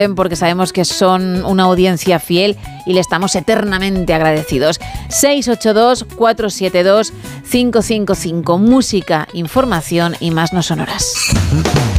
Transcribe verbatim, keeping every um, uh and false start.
porque sabemos que son una audiencia fiel y le estamos eternamente agradecidos. seis ocho dos, cuatro siete dos, cinco cinco cinco. Música, información y más no sonoras.